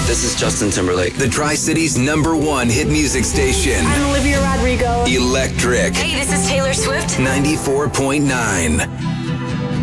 This is Justin Timberlake. The Tri-City's #1 hit music station. I'm Olivia Rodrigo. Electric. Hey, this is Taylor Swift. 94.9.